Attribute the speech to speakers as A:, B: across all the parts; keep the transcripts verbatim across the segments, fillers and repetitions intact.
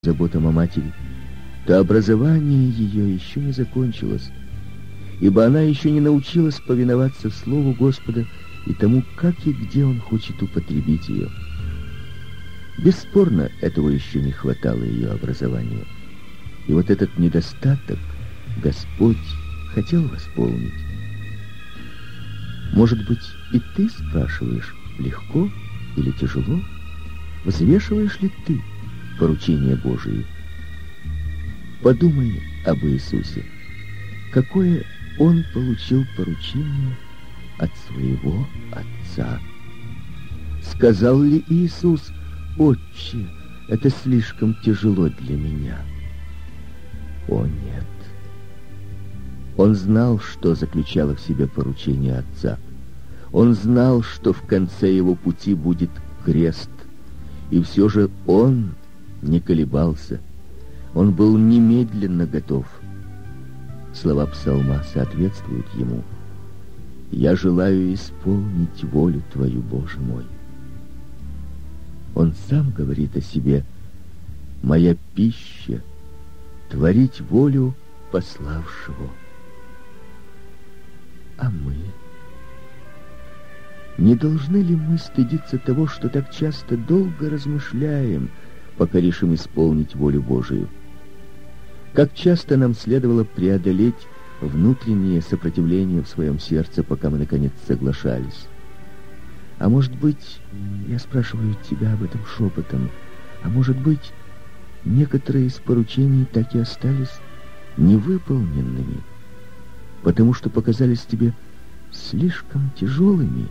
A: заботам о матери, то образование ее еще не закончилось, ибо она еще не научилась повиноваться Слову Господа и тому, как и где Он хочет употребить ее. Бесспорно, этого еще не хватало ее образованию. И вот этот недостаток Господь хотел восполнить. Может быть, и ты спрашиваешь, легко или тяжело? Взвешиваешь ли ты поручения Божии? Подумай об Иисусе. Какое Он получил поручение от своего Отца? Сказал ли Иисус: «Отче, это слишком тяжело для меня»? О, нет. Он знал, что заключало в себе поручение Отца. Он знал, что в конце его пути будет крест. И все же он не колебался. Он был немедленно готов. Слова псалма соответствуют ему. «Я желаю исполнить волю Твою, Боже мой». Он сам говорит о себе: «Моя пища — творить волю пославшего». А мы? Не должны ли мы стыдиться того, что так часто долго размышляем, пока решим исполнить волю Божию? Как часто нам следовало преодолеть внутреннее сопротивление в своем сердце, пока мы, наконец, соглашались? А может быть, я спрашиваю тебя об этом шепотом, а может быть, некоторые из поручений так и остались невыполненными, потому что показались тебе слишком тяжелыми?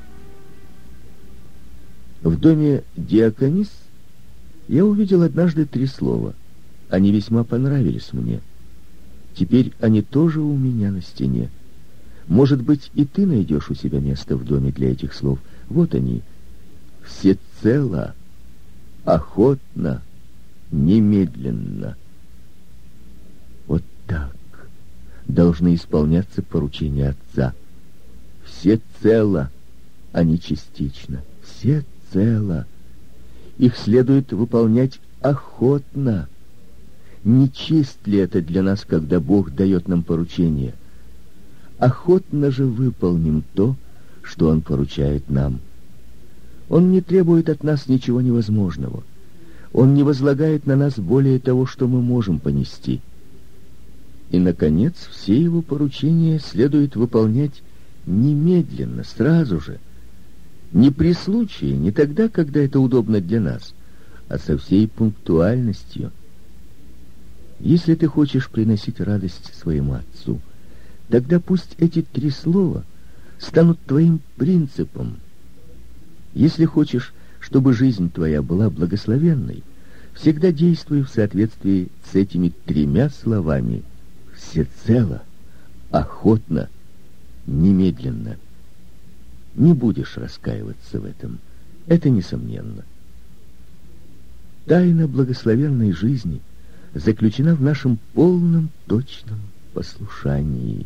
A: В доме Диаконис я увидел однажды три слова. Они весьма понравились мне. Теперь они тоже у меня на стене. Может быть, и ты найдешь у себя место в доме для этих слов. Вот они: всецело, охотно, немедленно. Вот так должны исполняться поручения Отца. Всецело, а не частично. Всецело. Их следует выполнять охотно. Не честь ли это для нас, когда Бог дает нам поручение? Охотно же выполним то, что Он поручает нам. Он не требует от нас ничего невозможного. Он не возлагает на нас более того, что мы можем понести. И, наконец, все Его поручения следует выполнять немедленно, сразу же. Не при случае, не тогда, когда это удобно для нас, а со всей пунктуальностью. Если ты хочешь приносить радость своему Отцу, тогда пусть эти три слова станут твоим принципом. Если хочешь, чтобы жизнь твоя была благословенной, всегда действуй в соответствии с этими тремя словами: всецело, охотно, немедленно. Не будешь раскаиваться в этом, это несомненно. Тайна благословенной жизни заключена в нашем полном, точном послушании.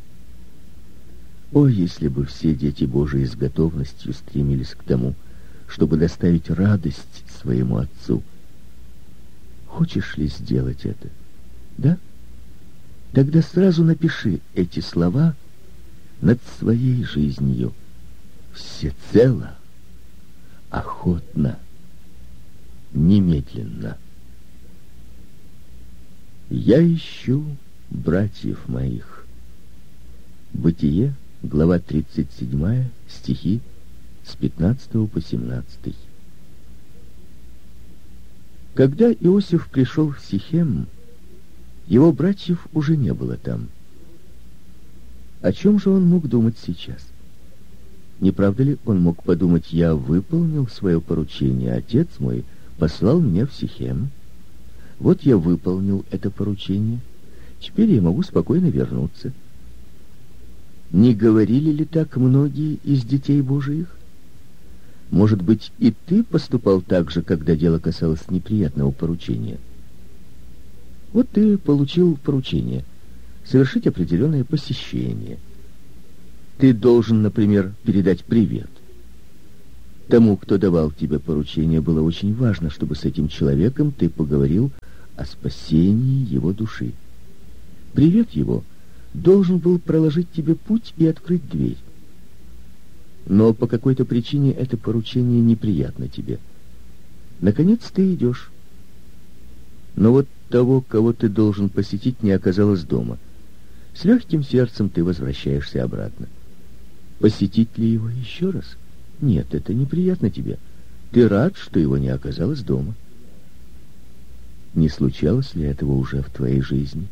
A: О, если бы все дети Божии с готовностью стремились к тому, чтобы доставить радость своему Отцу. Хочешь ли сделать это? Да? Тогда сразу напиши эти слова над своей жизнью: всецело, охотно, немедленно. Я ищу братьев моих. Бытие, глава тридцать седьмая, стихи с пятнадцатого по семнадцатый. Когда Иосиф пришел в Сихем, его братьев уже не было там. О чем же он мог думать сейчас? Не правда ли, он мог подумать: я выполнил свое поручение, отец мой послал меня в Сихем, вот я выполнил это поручение, теперь я могу спокойно вернуться. Не говорили ли так многие из детей Божиих? Может быть, и ты поступал так же, когда дело касалось неприятного поручения? Вот ты получил поручение совершить определенное посещение. Ты должен, например, передать привет. Тому, кто давал тебе поручение, было очень важно, чтобы с этим человеком ты поговорил о спасении его души. Привет его должен был проложить тебе путь и открыть дверь. Но по какой-то причине это поручение неприятно тебе. Наконец ты идешь. Но вот того, кого ты должен посетить, не оказалось дома. С легким сердцем ты возвращаешься обратно. Посетить ли его еще раз? Нет, это неприятно тебе. Ты рад, что его не оказалось дома. Не случалось ли этого уже в твоей жизни?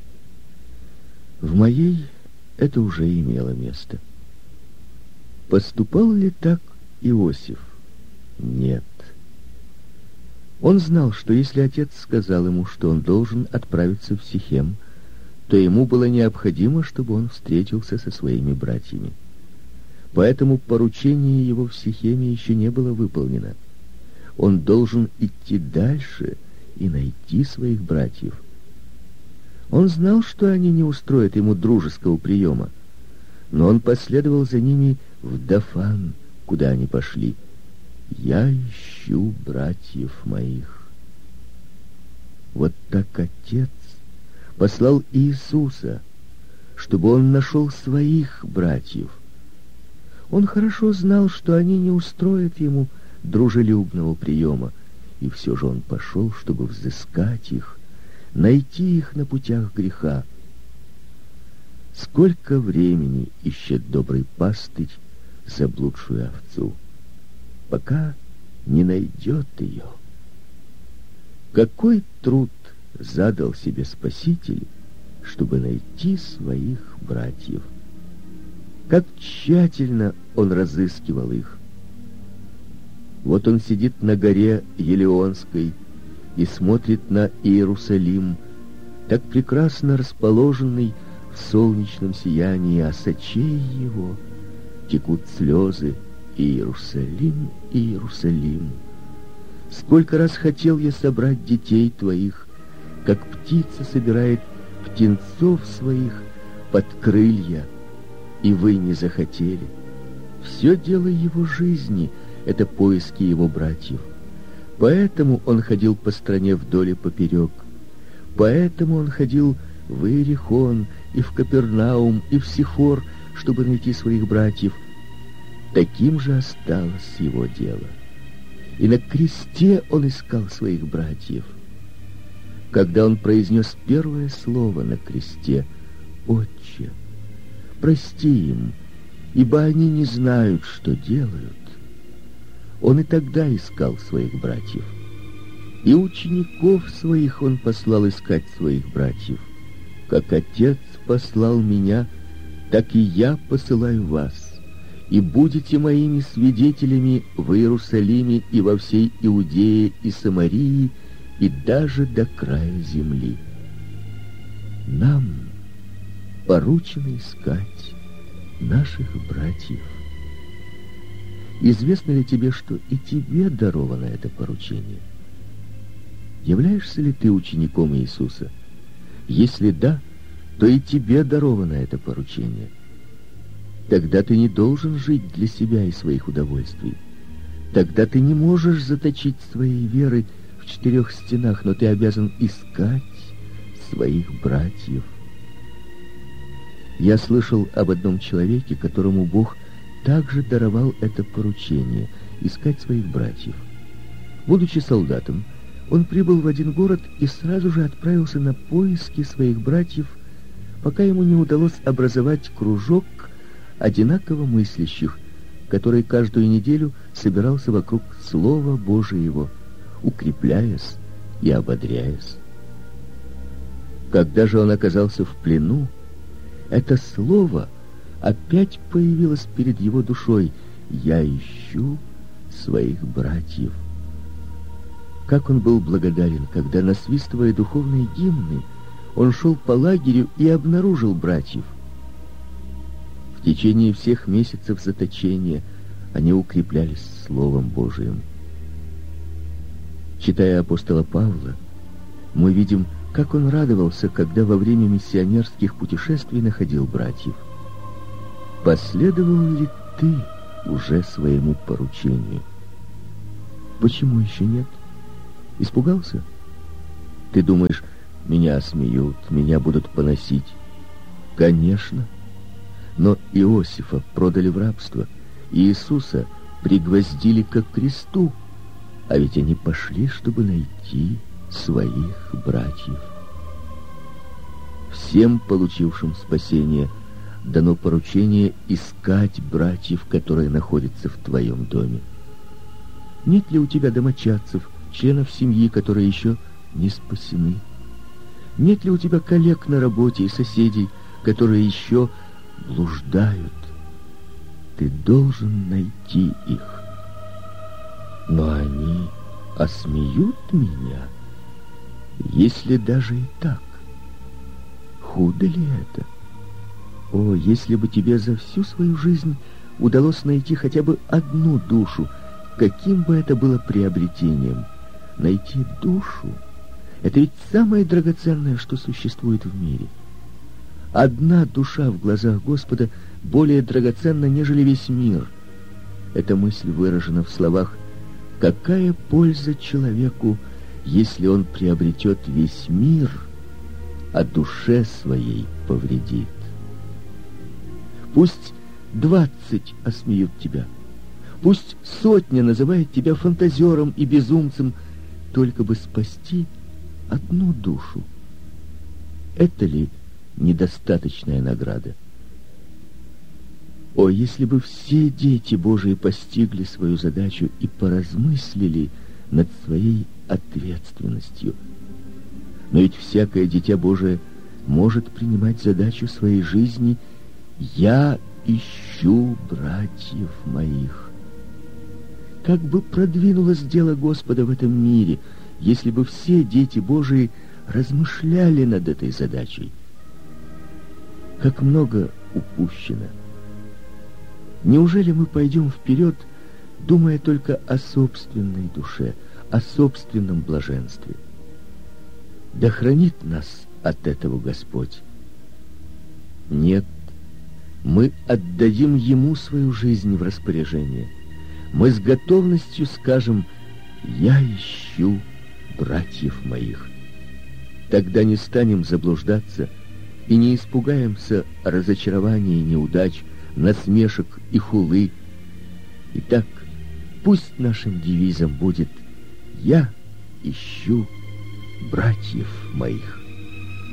A: В моей это уже имело место. Поступал ли так Иосиф? Нет. Он знал, что если отец сказал ему, что он должен отправиться в Сихем, то ему было необходимо, чтобы он встретился со своими братьями. Поэтому поручение его в Сихеме еще не было выполнено. Он должен идти дальше и найти своих братьев. Он знал, что они не устроят ему дружеского приема, но он последовал за ними в Дафан, куда они пошли. «Я ищу братьев моих». Вот так Отец послал Иисуса, чтобы он нашел своих братьев. Он хорошо знал, что они не устроят ему дружелюбного приема, и все же он пошел, чтобы взыскать их, найти их на путях греха. Сколько времени ищет добрый пастырь заблудшую овцу, пока не найдет ее. Какой труд задал себе Спаситель, чтобы найти своих братьев? Как тщательно он разыскивал их! Вот он сидит на горе Елеонской и смотрит на Иерусалим, так прекрасно расположенный в солнечном сиянии, а с очей его текут слезы. Иерусалим, Иерусалим, сколько раз хотел я собрать детей твоих, как птица собирает птенцов своих под крылья, и вы не захотели. Все дело его жизни — это поиски его братьев. Поэтому он ходил по стране вдоль и поперек. Поэтому он ходил в Иерихон, и в Капернаум, и в Сихор, чтобы найти своих братьев. Таким же осталось его дело. И на кресте он искал своих братьев. Когда он произнес первое слово на кресте: «Отче, прости им, ибо они не знают, что делают», он и тогда искал своих братьев. И учеников своих он послал искать своих братьев. «Как Отец послал меня, так и я посылаю вас. И будете моими свидетелями в Иерусалиме и во всей Иудее и Самарии, и даже до края земли». Нам поручено искать наших братьев. Известно ли тебе, что и тебе даровано это поручение? Являешься ли ты учеником Иисуса? Если да, то и тебе даровано это поручение. Тогда ты не должен жить для себя и своих удовольствий. Тогда ты не можешь заточить своей веры в четырех стенах, но ты обязан искать своих братьев. Я слышал об одном человеке, которому Бог также даровал это поручение — искать своих братьев. Будучи солдатом, он прибыл в один город и сразу же отправился на поиски своих братьев, пока ему не удалось образовать кружок одинаково мыслящих, который каждую неделю собирался вокруг Слова Божьего, укрепляясь и ободряясь. Когда же он оказался в плену, это слово опять появилось перед его душой: «Я ищу своих братьев». Как он был благодарен, когда, насвистывая духовные гимны, он шел по лагерю и обнаружил братьев. В течение всех месяцев заточения они укреплялись Словом Божиим. Читая апостола Павла, мы видим, как он радовался, когда во время миссионерских путешествий находил братьев. Последовал ли ты уже своему поручению? Почему еще нет? Испугался? Ты думаешь, меня осмеют, меня будут поносить? Конечно. Но Иосифа продали в рабство, и Иисуса пригвоздили ко кресту, а ведь они пошли, чтобы найти своих братьев. Всем, получившим спасение, дано поручение искать братьев, которые находятся в твоем доме. Нет ли у тебя домочадцев, членов семьи, которые еще не спасены? Нет ли у тебя коллег на работе и соседей, которые еще блуждают? Ты должен найти их. Но они осмеют меня, если даже и так. Худо ли это? О, если бы тебе за всю свою жизнь удалось найти хотя бы одну душу, каким бы это было приобретением. Найти душу — это ведь самое драгоценное, что существует в мире. Одна душа в глазах Господа более драгоценна, нежели весь мир. Эта мысль выражена в словах: «Какая польза человеку, если он приобретет весь мир, а душе своей повредит?» Пусть двадцать осмеют тебя, пусть сотня называет тебя фантазером и безумцем, только бы спасти одну душу. Это ли недостаточная награда? О, если бы все дети Божии постигли свою задачу и поразмыслили над своей ответственностью. Но ведь всякое дитя Божие может принимать задачу своей жизни: «Я ищу братьев моих». Как бы продвинулось дело Господа в этом мире, если бы все дети Божии размышляли над этой задачей? Как много упущено! Неужели мы пойдем вперед, думая только о собственной душе, о собственном блаженстве? Да хранит нас от этого Господь. Нет, мы отдадим Ему свою жизнь в распоряжение. Мы с готовностью скажем: «Я ищу братьев моих». Тогда не станем заблуждаться и не испугаемся разочарований и неудач, насмешек и хулы. Итак, пусть нашим девизом будет: «Я ищу братьев моих».